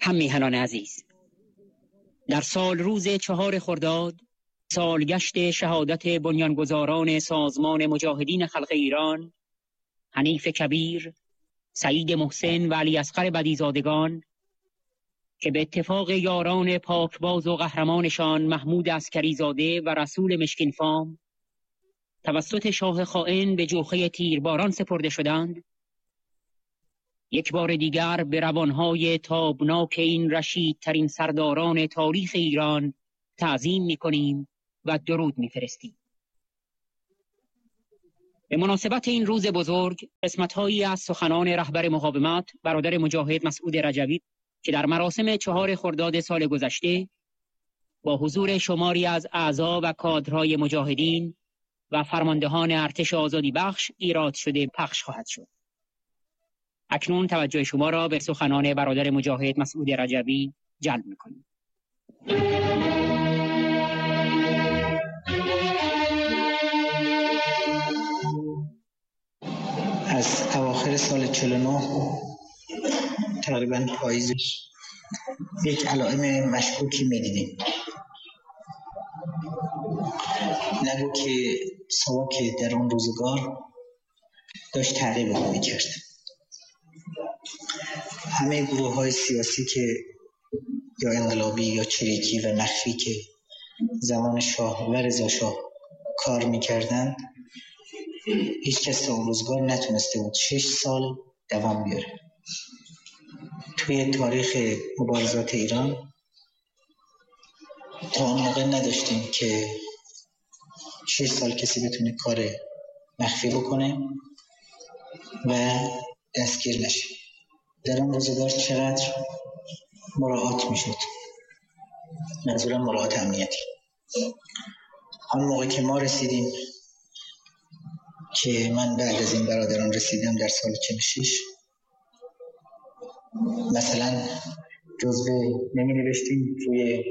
هم میهنان عزیز، در سال روز 4 خرداد سالگشت شهادت بنیانگذاران سازمان مجاهدین خلق ایران حنیف کبیر، سعید محسن و علی اصغر بدیزادگان که به اتفاق یاران پاکباز و قهرمانشان محمود عسکری زاده و رسول مشکین فام توسط شاه خائن به جوخه تیرباران سپرده شدند، یک بار دیگر به روانهای تابناک این رشیدترین سرداران تاریخ ایران تعظیم می‌کنیم و درود می‌فرستیم. به مناسبت این روز بزرگ، قسمت‌هایی از سخنان رهبر مقاومت برادر مجاهد مسعود رجوی که در مراسم 4 خرداد سال گذشته با حضور شماری از اعضا و کادرهای مجاهدین و فرماندهان ارتش آزادی بخش ایراد شده پخش خواهد شد. اکنون توجه شما را به سخنان برادر مجاهد مسعود رجوی جلب می‌کنیم. از اواخر سال 49 تقریبا پاییزش یک علائم مشکوکی می‌دیدیم. نگو که سواک در اون روزگار داشت تعقیب رو می‌کرد. همه گروه‌های سیاسی که یا انقلابی یا چریکی و مخفی که زمان شاه و رضا شاه کار می‌کردند، هیچ کس تا اون روزگار نتونسته بود 6 سال دوام بیاره. توی تاریخ مبارزات ایران تا اون موقع نداشتیم که 6 سال کسی بتونه کار مخفی بکنه و دستگیر نشه. در اون روزگار چقدر مراعات میشد، منظورم مراعات امنیتی. آن موقع که ما رسیدیم، که من بعد از این برادران رسیدم در سال 46، مثلا جزوه نمی نوشتیم روی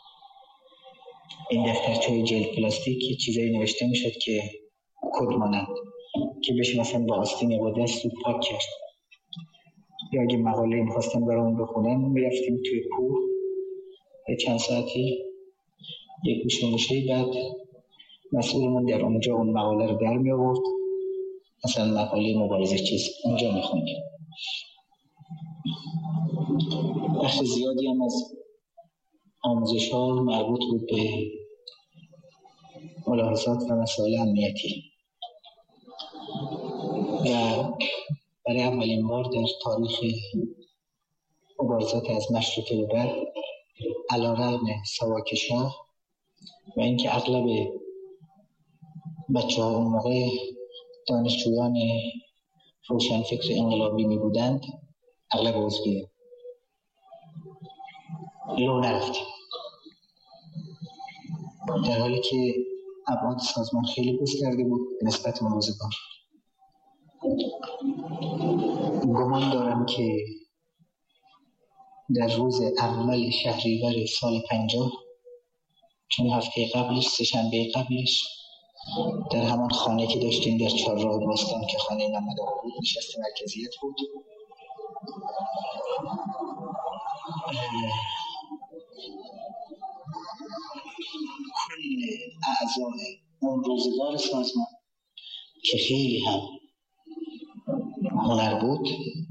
این دفترچه جلد پلاستیک چیزایی نوشته میشد که کد مانند که بشه مثلا با آستین یا با دست رو پاک کرد، یا اگه مقاله می‌خواستم برامون بخونم میرفتیم توی کوه یه چند ساعتی یک گوشه بعد مسئولمون در اونجا اون مقاله رو در می آورد، مثلا مقاله مبارزه چیز اونجا می‌خوندیم. بخش زیادی هم از آموزش‌ها مربوط بود به ملاحظات و مسائل امنیتی و برای اولین بار در تاریخ مبارزات از مشروطه به بعد علیرغم سواک شاه و اینکه اغلب بچه‌ها اون موقع دانشجویان روشنفکر انقلابی می بودند، اغلب عضوی لو نرفتیم، در حالی که ابعاد سازمان خیلی گسترده بود به نسبت اون روزگار. گمان دارم که در روز اول شهریور سال 50، چون هفته قبلش سه‌شنبه قبلش در همان خانه که داشتیم در چهارراه باستان که خانه محمد آقا بود نشست مرکزیت بود، کل اعضای اون روزگار سازمان که خیلی هم هنر بود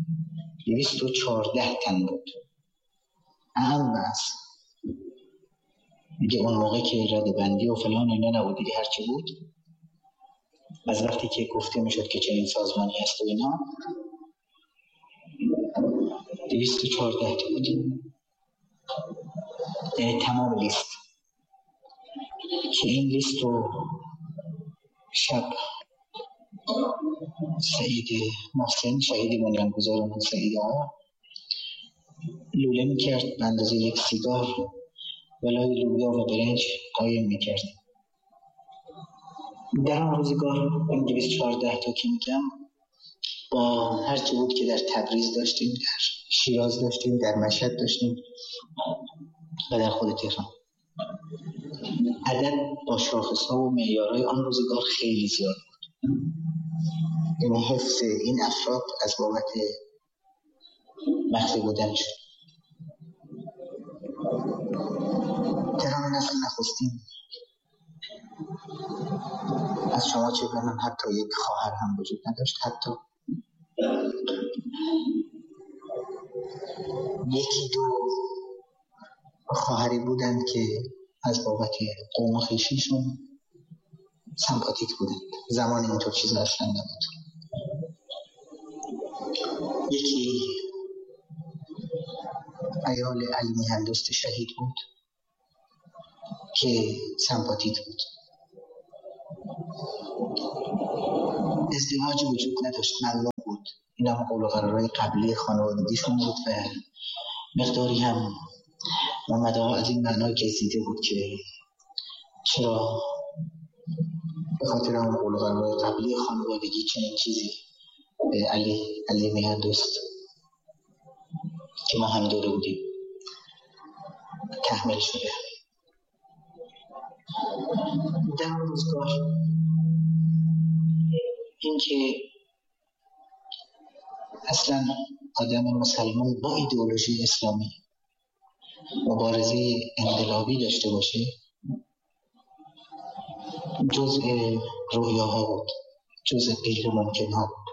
214 تن بود. اهم است دیگه اون موقع که اراده بندی و فلان اینا نبود دیگه، هرچی بود از وقتی که گفته میشد که چنین سازمانی هست و اینا 214 تا بود، یعنی تمام لیست. که این لیست رو شب سعید محسن شهید بنیانگذارمون سعید آقا لوله میکرد به اندازه یک سیگار ولای لوبیا و برنج قایم میکرد. در آن روزگار این 214 تا که میگم با هر چی بود که در تبریز داشتیم، در شیراز داشتیم، در مشهد داشتیم و در خود تهران، عدد با شاخص‌ها و معیارهای آن روزگار خیلی زیاد بود. یعنی حفظ این افراد از بابت مخفی بودن شد. جناب نسل نخستین، از شما چه کنم حتی یک خواهر هم وجود نداشت، حتی یکی دو خواهری بودند که از بابت قوم خویشیشون سمپاتیک بودند. زمان اینطور چیزا اصلا نبود. یکی عیال علی میهندوست شهید بود که سمپاتیک بود. ازدواج وجود نداشت، ممنوع بود. این هم قول و قرارهای قبلی خانوادگیشون بود و مقداری هم محمد آقا از این معنای گزیده بود که چرا به خاطر اون قول و قرارهای قبلی خانوادگی چنین چیزی به علی میهندوست که ما هم دوره بودیم تحمیل شده. در اون روزگار این که اصلا آدم مسلمان با ایدئولوژی اسلامی مبارزه انقلابی داشته باشه جزء رویاها بود، جزء غیر ممکن ها بود.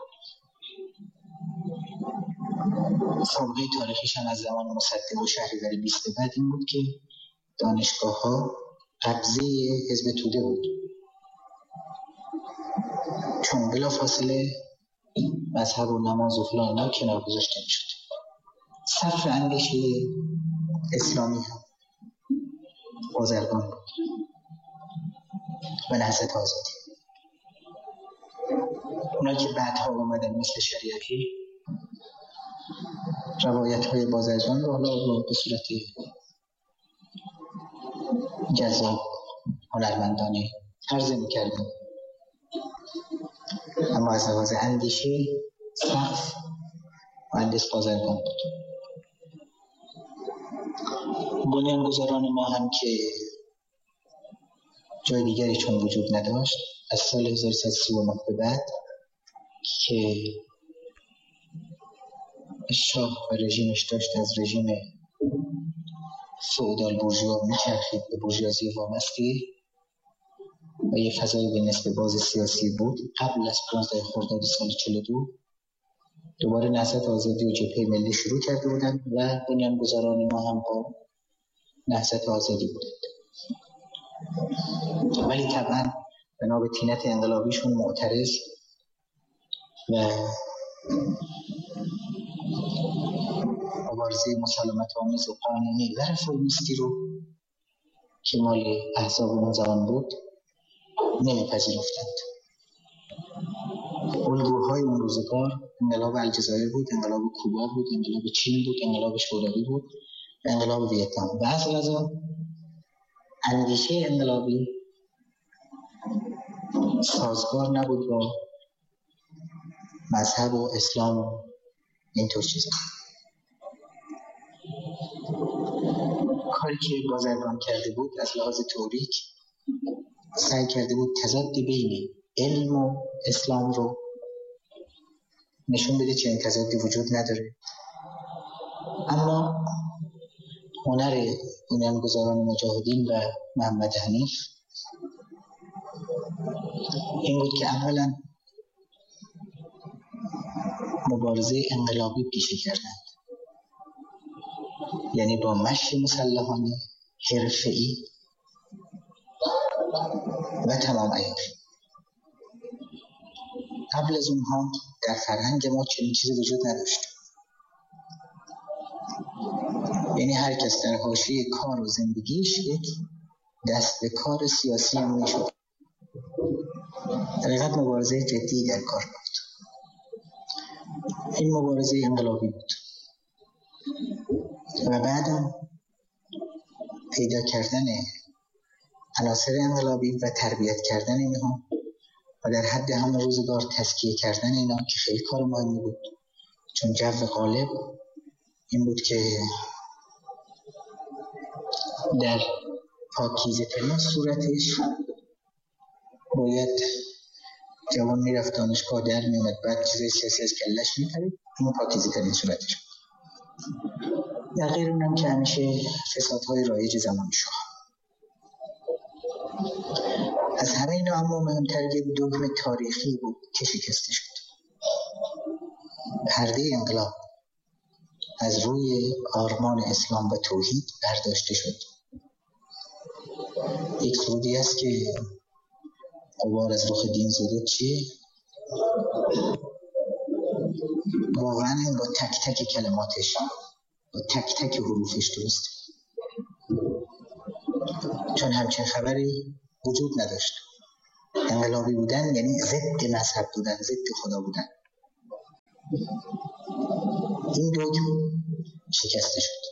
سابقه تاریخیش هم از زمان مصدق و شهریور 20 بعد این بود که دانشگاه ها قبضه حزب توده بود، چون بلا فاصله مذهب و نماز و فلان اینا کنار گذاشته میشد. صف اندیشه اسلامی هم بازرگان بود و نهضت آزادی. اونایی که بعدها اومدن مثل شریعتی روایت های بازرگان رو حالا به صورت جذاب هنرمندانه عرضه میکردن، اما از لحاظ اندیشه صف مهندس بازرگان بود. بنیانگذاران ما هم که جای دیگری چون وجود نداشت، از سال 1339 به بعد که شاه و رژیمش داشت از رژیم فئودال بورژوا میچرخید به بورژوازی وابسته و یه فضای به نسبت باز سیاسی بود. قبل از 15 خرداد سال 42 دوباره نهضت آزادی و جبهه ملی شروع کرده بودند و بنیانگذاران ما هم با نهضت آزادی بودند، ولی طبعا بنا به طینت انقلابیشون معترض و مبارزه مسالمت آمیز و قانونی و رفرمیستی رو که مال احزاب اون زمان بود نمیپذیرفتند. الگوهای اون روزگار انقلاب الجزایر بود، انقلاب کوبا بود، انقلاب چین بود، انقلاب شوروی بود و انقلاب ویتنام. و از قضا اندیشه انقلابی سازگار نبود با مذهب و اسلام و اینطور چیزا. کاری که بازرگان کرده بود از لحاظ تئوریک سعی کرده بود تضاد بین علم و اسلام رو نشون بده چنین تضادی وجود نداره، اما هنر بنیانگذاران مجاهدین و محمد حنیف این بود که اولا مبارزه انقلابی پیشه کردند، یعنی با مشی مسلحانه حرفه‌ای و تمام عیار. قبل از اونها در فرهنگ ما چنین چیزی وجود نداشت، یعنی هر کس در حاشیه کار و زندگیش یک دست به کار سیاسی هم میشد. در حقیقت مبارزه جدی در کار بود. این مبارزه انقلابی بود و بعدم پیدا کردن عناصر انقلابی و تربیت کردن اینها و در حد همون روزگار تزکیه کردن اینا که خیلی کار مهمی بود، چون جو غالب این بود که در پاکیزه ترین صورتش باید جوان میرفت دانشگاه در میومد، بعد چیزای سیاسی از کلش میپرید. این پاکیزه ترین صورتش بود. در غیر اونم که همیشه فسادهای رایج زمان شاه. از همه اینا اما مهمتر یک دگم تاریخی بود که شکسته شد. پرده انقلاب از روی آرمان اسلام و توحید برداشته شد. یک سرودی است که غبار از رخ دین زده چیه؟ واقعا با تک تک کلماتش، با تک تک حروفش درست، چون همچین خبری وجود نداشت. انقلابی بودن یعنی ضد مذهب بودن، ضد خدا بودن. این دگم شکسته شد.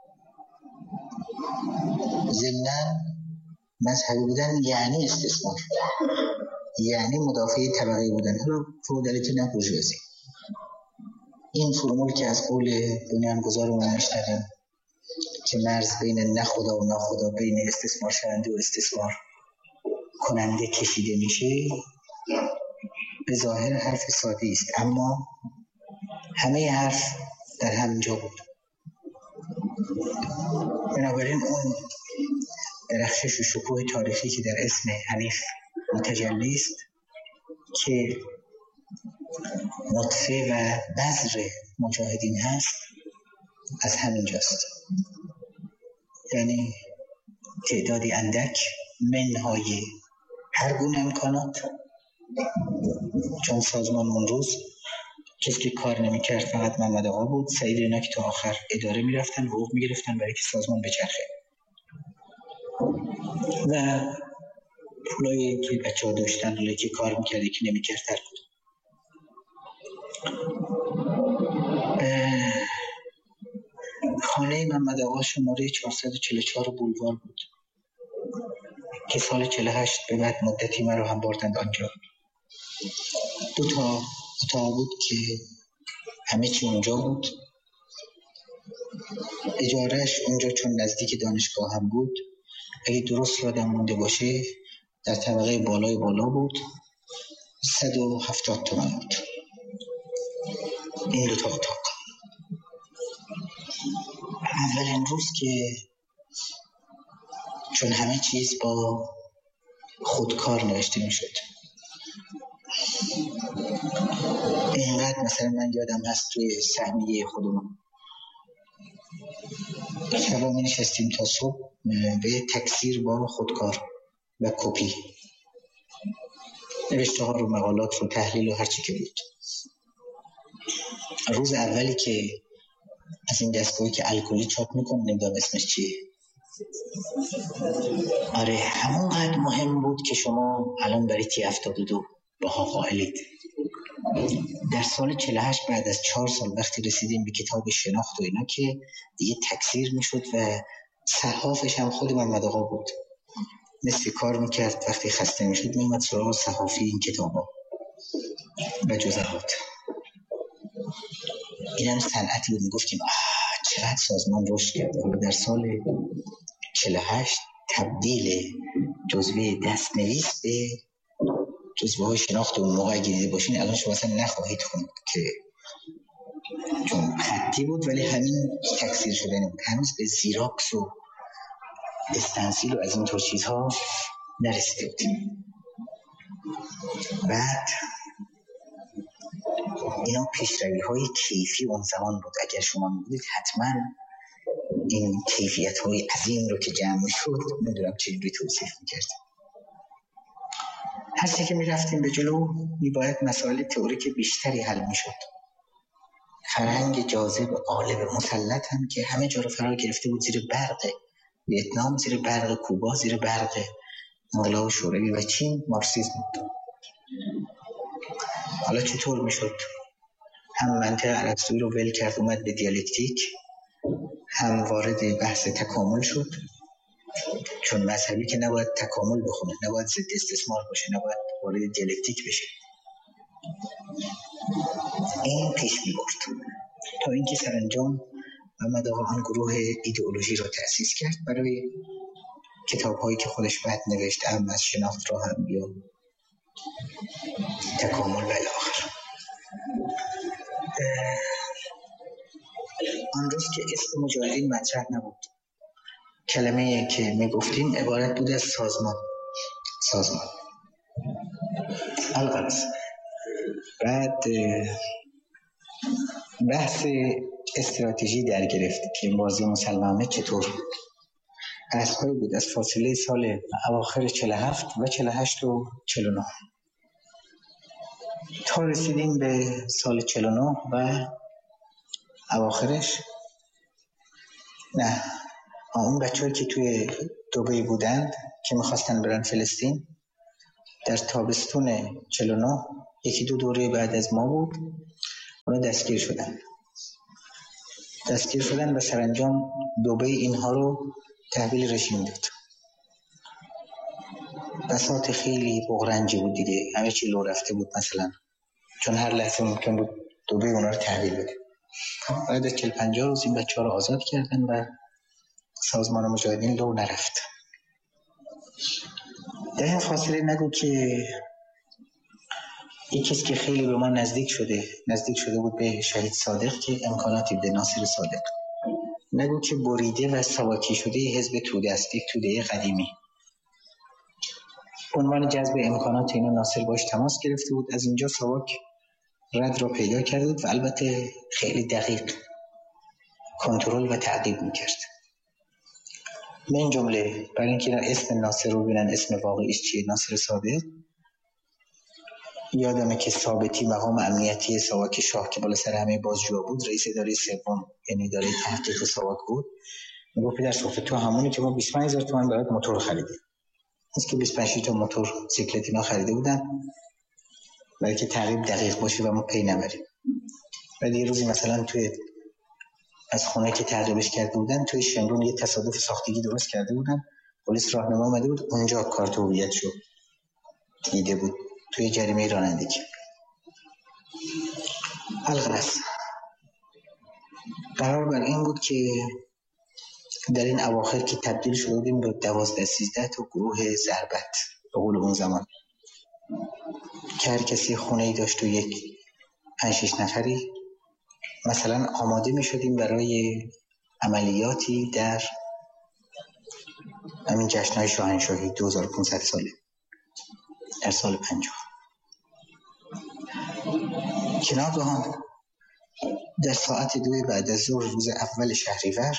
ضمناً مذهبی بودن یعنی استثمار، یعنی مدافع طبقه بودن. حالا فئودالیته نه بورژوازی. این فرمول که از قول بنیانگذارمون میشنویم که مرز بین نه خدا و ناخدا، بین استثمار شونده و استثمار کننده کشیده میشه، به ظاهر حرف ساده است، اما همه حرف در همینجا بود. بنابراین اون درخشش و شکوه تاریخی که در اسم حنیف متجلی است، که نطفه و بذر مجاهدین هست، از همینجاست. یعنی تعدادی اندک منهای هر گونه امکانات، چون سازمان اون روز کسی که کار نمی‌کرد فقط محمد آقا بود. سعید اینا که تا آخر اداره می‌رفتن، حقوق می‌گرفتن برای که سازمان بچرخه، و پولایی که بچه‌ها داشتن، حالا که کار می‌کرد که نمی‌کرد تر بود. خانه محمد آقا شماره 444 بولوار بود که سال 48 به بعد مدتی مرا هم بردند آنجا. 2 تا اتاق بود که همه چی اونجا بود. اجارهش اونجا چون نزدیک دانشگاه هم بود، اگه درست یادم مونده باشه در طبقه بالای بالا بود، 170 تومن بود این 2 تا اتاق. اولین روز که چون همه چیز با خودکار نوشته می شد، اینقدر مثلا من یادم هست توی سهمیه خودمون شبا می نشستیم تا صبح به تکثیر با خودکار و کپی، نوشته ها رو، مقالات رو، تحلیل و هرچی که بود. روز اولی که از این دستگاهی که الکلی چاپ میکنه، نمیدونم اسمش چیه، آره، همونقدر مهم بود که شما الان برای T72 باها قائلید. در سال 48 بعد از 4 سال وقتی رسیدیم به کتاب شناخت و اینا که دیگه تکثیر میشد و صحافش هم خود محمد آقا بود، مثل کار میکرد وقتی خسته میشد میومد سراغ صحافی این کتابا و جزئیات. این هم صنعتی بود. میگفتیم چقدر سازمان رشد کرد. در سال 48 تبدیل جزوه دستنویس به جزوه های شناخت اون موقع اگه دیده باشین الان شما اصلا نخواهید خوند که چون خطی بود، ولی همین تکثیر شده نبود، هنوز به زیراکس و استنسیل و از این طور چیزها نرسیده بودیم. بعد اینا پیشروی های کیفی اون زمان بود. اگر شما می‌بودید حتما این کیفیت های عظیم رو که جمع می‌شد نمیدونم چجوری توصیف می‌کردم. هر چه که می‌رفتیم به جلو می‌باید مسائل تئوریک بیشتری حل می‌شد. فرهنگ جاذب، غالب، مسلط هم که همه جا رو فرا گرفته بود، زیر برق ویتنام، زیر برق کوبا، زیر برق انقلاب شوروی و چین، مارکسیسم بود. حالا چطور می‌شد هم منطق عرب‌سویی رو ول کرد اومد به دیالکتیک، هم وارد بحث تکامل شد، چون مذهبی که نباید تکامل بخونه، نباید ضد استثمار باشه، نباید وارد دیالکتیک بشه. این پیش می‌برد تا اینکه سرانجام محمد آقا آن گروه ایدئولوژی رو تأسیس کرد برای کتاب‌هایی که خودش بعد نوشت، هم از شناخت را هم یا تکامل و الی آخر. آن روز که اسم مجاهدین مطرح نبود، کلمه که میگفتیم عبارت بود از سازمان الغرض. بعد بحث استراتژی در گرفت که بازی مسلمانه چطور بحث‌هایی بود از فاصله سال اواخر 47 و 48 و 49 تا رسیدیم به سال 49 و اواخرش. نه، اون بچه‌هایی که توی دبی بودند که می‌خواستن برن فلسطین در تابستون 49 یکی دو دوره بعد از ما بود، اونا دستگیر شدن و سرانجام دبی اینها رو تحویل رژیم داد. بساط خیلی بغرنجی بود دیگه، همه چی لو رفته بود مثلا، چون هر لحظه ممکن بود دبی اونا رو تحویل بده. بعد از 40-50 روز این بچه‌ها رو آزاد کردن و سازمان مجاهدین لو نرفت. در این فاصله نگو که یک کسی که خیلی به ما نزدیک شده بود به شهید صادق که امکاناتی بده، ناصر صادق، نگو که بریده و ساواکی شده حزب توده است، یک توده قدیمی. عنوان جذب امکانات اینو ناصر باش تماس گرفته بود، از اینجا ساواک رد رو پیدا کرده بود و البته خیلی دقیق کنترل و تعقیب میکرد. من جمله برای اینکه اسم ناصر رو ببینن اسم واقعیش چیه، ناصر صادق. یادمه که ثابتی مقام امنیتی ساواک شاه که بالا سر همه بازجوها بود، رئیس اداره سوم یعنی اداره تحقیق ساواک بود، میگفت پدر سلطان تو همونی که ما 25000 تومان برات موتور خریدیم. از که 25 تا موتور سیکلت اینا خریده بودن برای که تعقیب دقیق باشه و ما پی نبریم. بعد یه روزی مثلا توی از خونه که تعقیبش کرده بودن توی شمرون یه تصادف ساختگی درست کرده بودن، پلیس راهنما اومده بود اونجا کارت هویتشو دیده بود توی جریمه رانندگی. الغرض قرار بر این بود که در این اواخر که تبدیل شده بودیم به 12-13 تا گروه ضربت به قول اون زمان که هر کسی خونه‌ای داشت و یک 5-6 نفری مثلا آماده می شدیم برای عملیاتی در همین جشن‌های شاهنشاهی 2500 ساله در سال 50. که ناگهان در ساعت 2 بعد از ظهر روز اول شهریور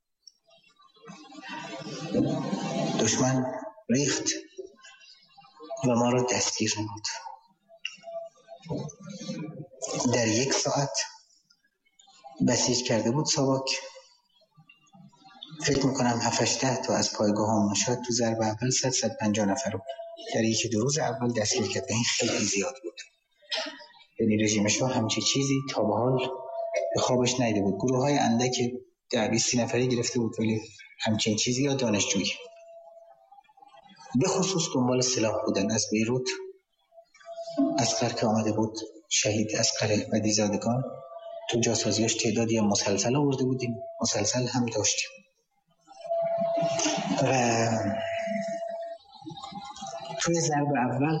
دشمن ریخت و ما را دستگیر نمود. در 1 ساعت بسیج کرده بود ساواک. فکر میکنم 7-8 تا از پایگاه هم شاید تو ضرب اول 100-150 نفر رو در 1-2 روز اول دستگیر کرد. این خیلی زیاد بود. یعنی رژیم شاه همچی چیزی تا به حال به خوابش نیده بود. گروه های اندک 10-20 نفری گرفته بود ولی همچین چیزی یا دانشجویی به خصوص دنبال سلاح بودن. از بیروت اصغر که آمده بود، شهید اصغر بدیزادگان، تو جاسازیاش تعدادی هم مسلسل آورده بودیم، مسلسل هم داشتیم و توی ضرب اول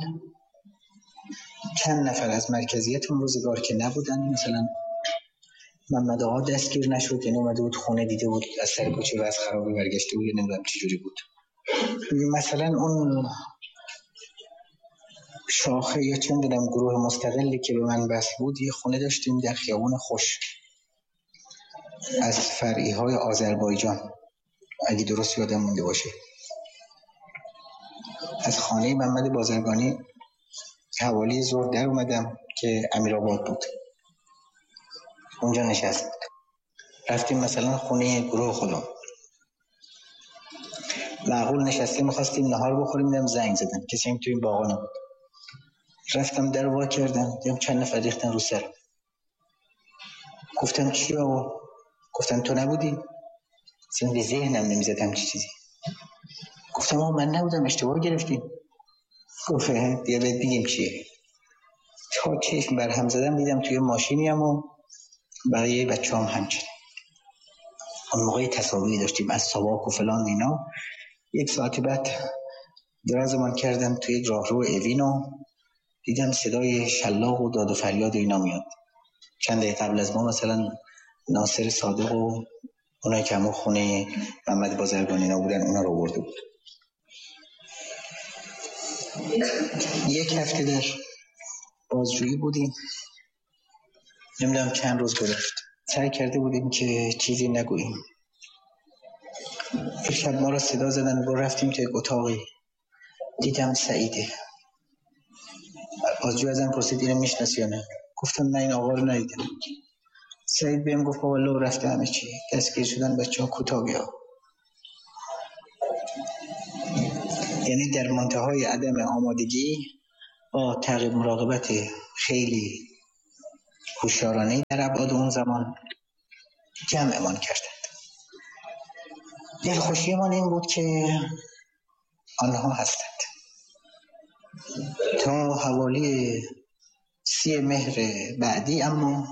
چند نفر از مرکزیت اون روزگار که نبودن، مثلا محمد آقا دستگیر نشد، یعنی اومده بود خونه دیده بود از سر کوچه و از خرابه برگشته بود، نمیدونم چجوری بود. مثلا اون شاخه یا چند دونم گروه مستقلی که به من بس بود یه خونه داشتیم در خیابون خوش از فرعی های آذربایجان اگه درست یادم مونده باشه. از خانه محمد بازرگانی حوالی ظهر در اومدم که امیرآباد بود، اونجا نشست بود. رفتیم مثلا خونه گروه خودم، معقول نشستیم میخواستیم نهار بخوریم، دیدم زنگ زدن، کسی هم تو این باغا نبود. رفتم در وا کردم، دیدم چند نفر ریختن رو سر. گفتم چی آقا؟ گفتن تو نبودی؟ اصلا به ذهنم نمیزد همچی چیزی. گفتم آقا من نبودم، اشتباه گرفتیم. گفت بیا بهت بگیم چیه. تا چشم بر هم زدم دیدم توی ماشینیم و بقیه بچه‌ام همچنین. اون موقع تصاویری داشتیم از ساواک و فلان اینا. 1 ساعت بعد درازمان کردم توی راهرو اوین و دیدم صدای شلاق و داد و فریاد اینا میاد. چند دقیقه قبل از ما مثلا ناصر صادق و اونایی که همون خونه محمد بازرگانی اینا بودن اونا رو برده بود. یک هفته در بازجویی بودیم، نمیدونم چند روز گذشت. سعی کرده بودیم که چیزی نگوییم. یک شب ما را صدا زدن و رفتیم توی اتاقی، دیدم سعیده. بازجو ازم پرسید اینو میشناسی یا نه؟ گفتم نه این آقا رو ندیدم. سعید بهم گفت بابا لو رفته همه چی، دستگیر شدن بچه‌ها کوتاه‌ها. یعنی در منتهای عدم آمادگی با تعقیب مراقبت خیلی هوشیارانه‌ای در ابعاد اون زمان جمعمان کردند. دلخوشی من این بود که آنها هستند. تا حوالی 30 مهر بعدی اما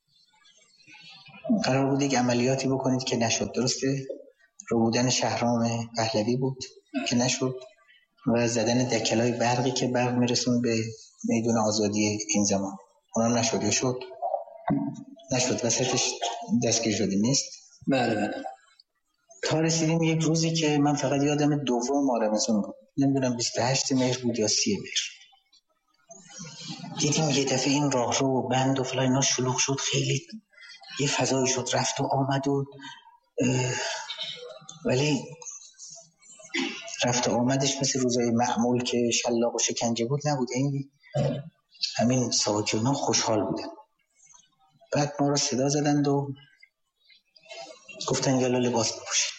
قرار بود یک عملیاتی بکنید که نشد. درسته؟ ربودن شهرام پهلوی بود که نشد و زدن دکلای برقی که برق میرسون به میدون آزادی این زمان، اونم نشد. یا شد؟ نشد. وسطش دستگیر شدی نیست؟ بله. تا رسیدیم یک روزی که من فقط یادم دوم رمضان بود، نمیدونم 28 مهر بود یا 30 مهر. دیدیم یه دفعه این راه رو و بند و فلان اینا شلوغ شد، خیلی یه فضایی شد، رفت و آمد و ولی رفت و آمدش مثل روزای معمول که شلاق و شکنجه بود نبود. این همین ساکنان خوشحال بودن. بعد ما رو صدا زدند و گفتن یالا لباس بپوشید.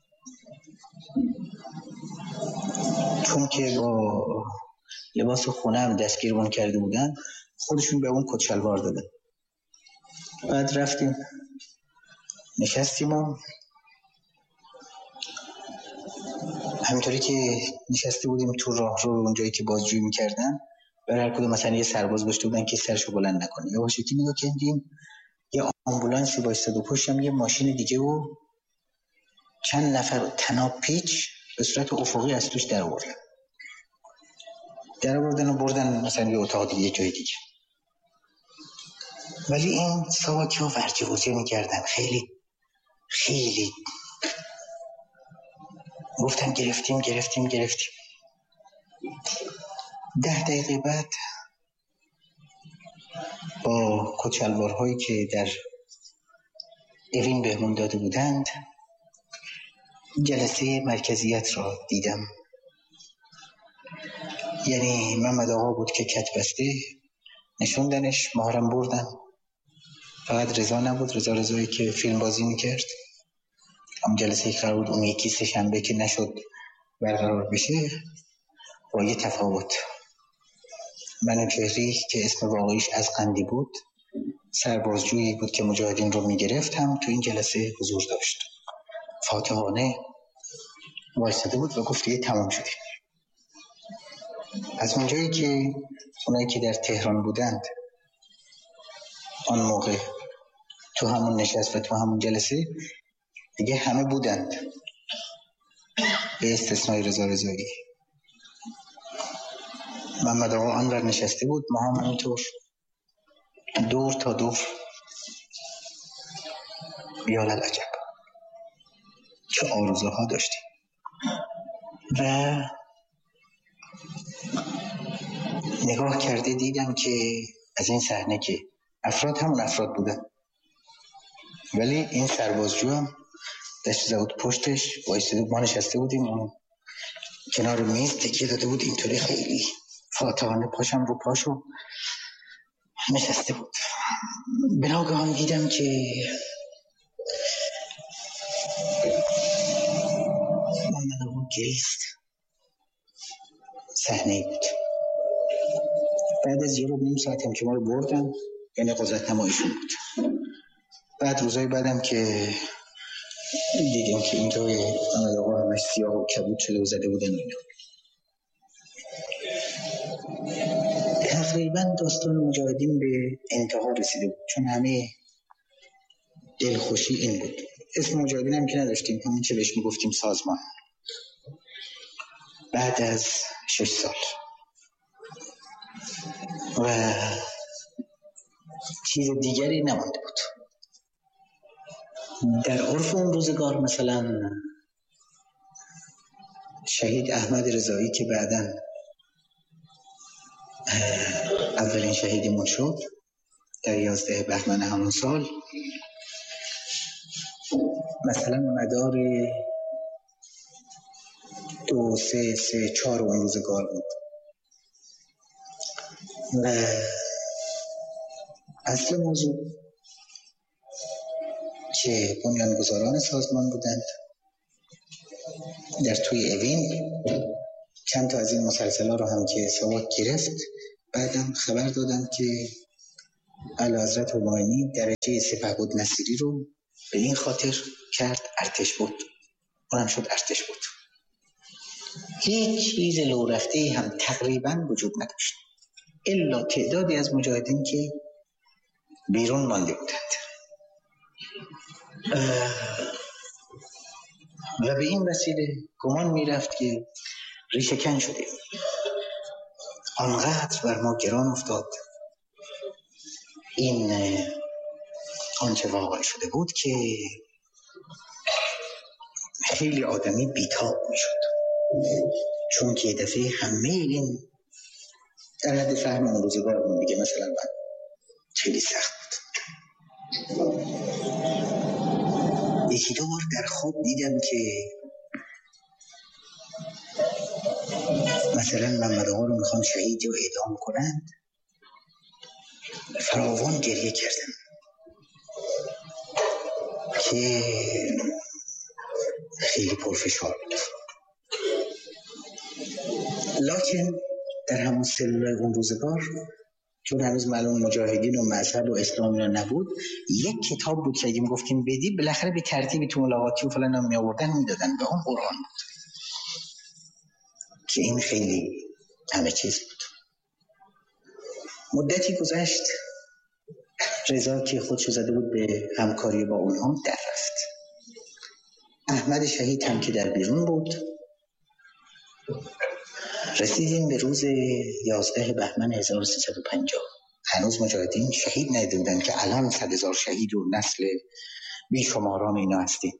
چون که با لباس خونه هم دستگیرمون کرده بودن، خودشون به اون کت شلوار دادن. بعد رفتیم نشستیم و همینطوری که نشسته بودیم تو راه رو اونجایی که بازجویی میکردن، برای هر کدوم مثلا یه سرباز گذاشته بودن که سرشو بلند نکنه. یواشکی نگاه کردیم یه آمبولانسی وایساد و پشتم یه ماشین دیگه و چند نفر طناب پیچ به صورت افقی از توش در آوردن و بردن مثلا یه اتاق دیگه، یه جای دیگه. ولی این ساواکی ها ورجه ورجه میکردن، خیلی خیلی گفتن گرفتیم. 10 دقیقه بعد با کچلوارهایی که در اوین بهمون داده بودند جلسه مرکزیت را دیدم. یعنی محمد آقا بود که کت بسته نشوندنش، مهارم بردن. فقط رضا نبود، رضایی که فیلم بازی میکرد. هم جلسه قرار بود اون یکی سه شنبه که نشد برقرار بشه با یه تفاوت. منوچهری که اسم واقعیش از قندی بود، سربازجویی بود که مجاهدین رو میگرفت، هم تو این جلسه حضور داشت. فاتحانه وایساده بود و گفت دیگه تمام شدیم. از اونجایی که اونایی که در تهران بودند آن موقع تو همون نشست و تو همون جلسه دیگه همه بودند به استثنای رضایی. محمد آقا آنور نشسته بود، ما هم همینطور دور تا دور. بیال العجب چه آرزوها داشتیم. و نگاه کرده دیدم که از این صحنه که افراد همون افراد بودن، ولی این سربازجو هم دست زود پشتش وایساده. ما نشسته بودیم اون کنار میز تکیه داده بود اینطوری، خیلی فاتحانه پاشم رو پاشو نشسته بود. به ناگهان دیدم که محمد آقا گریست. صحنه بود بعد از 1.5 ساعت هم که ما رو بردن، یعنی قضات نمایشون بود. بعد روزای بعدم که دیدیم که اینجای محمد آقا همش سیاه و کبود شده و زده بودن اینا. تقریبا داستان مجاهدین به انتها رسیده بود، چون همه دلخوشی این بود. اسم مجاهدین هم که نداشتیم، همین که بهش میگفتیم سازمان. بعد از 6 سال و چیز دیگری نمانده بود. در عرف اون روزگار مثلا شهید احمد رضایی که بعداً اولین شهیدمون شد در 11 بهمن همون سال، مثلا مدار 2 3 4 اون روزگار بود و اصل موضوع که بنیانگذاران سازمان بودند در توی اوین چند تا از این مسلسل‌ها رو هم که ساواک گرفت، بعدم خبر دادند که اعلیحضرت همایونی درجه سپهبد نصیری رو به این خاطر کرد ارتش بود، اونم شد ارتش بود. هیچ چیز لو رفته‌ای هم تقریباً وجود نداشت الا تعدادی از مجاهدین که بیرون مانده بودند و به این وسیله گمان میرفت که ریشه کن شده. آنقدر بر ما گران افتاد این آنچه واقع شده بود که خیلی آدمی بیتاب میشد، چون که دفعه همه این در حد فهم اون روزگارمون میگه مثلا من خیلی سخت بود. یکی دو بار در خواب دیدم که مثلا محمد آقا رو میخوان شهید یا اعدام کنند، فراوان گریه کردم که خیلی پرفشار بود. لکن در همون سلول اون روزگار چون هنوز معلوم مجاهدین و مذهب و اسلام اینا نبود، یک کتاب بود که اگه میگفتیم بدی بالاخره به ترتیبی تو ملاقاتی و فلان هم میآوردن میدادن، به اون قرآن بود که این خیلی همه چیز بود. مدتی گذشت، رضا که خودشو زده بود به همکاری با اونها در رفت. احمد شهید هم که در بیرون بود. رسیدیم به روز 11 بهمن 1350. هنوز مجاهدین شهید ندیدن که الان 100,000 شهید و نسل بیشماران اینا هستیم.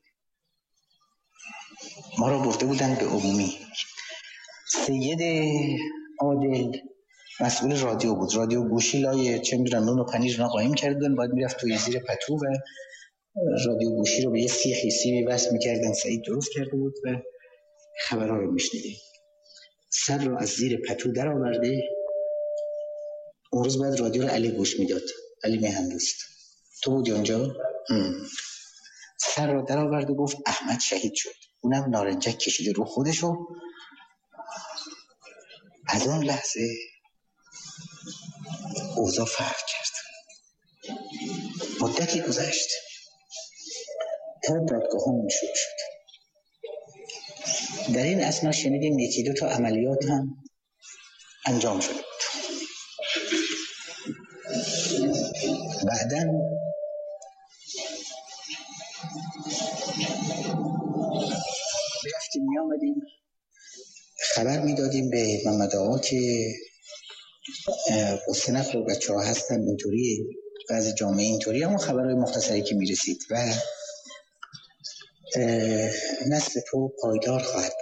ما را برده بودن به عمومی. سید عادل مسئول رادیو بود، رادیو گوشی لای چه میدونم نون و پنیر را قایم کردن، باید میرفت توی زیر پتو و رادیو گوشی رو به یه سیخی وصل میکردن. سعید درست کرده بود و خبرها رو میشنیدیم. سر رو از زیر پتو در آورده، اون روز باید رادیو رو علی گوش میداد، علی میهندوست، تو بودی اونجا؟ سر رو در آورد و گفت احمد شهید شد. اونم نارنجک کشیده رو خودشو. از اون لحظه اوضاع فرق کرد. مدتی گذشت تا دادگاه‌ها شروع شد. در این اثنا شنیدیم یکی دو تا عملیات هم انجام شده بود. بعداً رفتیم میامدیم خبر میدادیم به محمد آقا که حسین اخر و بچه ها هستن اینطوری، بعضی جامعه اینطوری، همون خبرهای مختصری که میرسید و نسل تو پایدار خواهد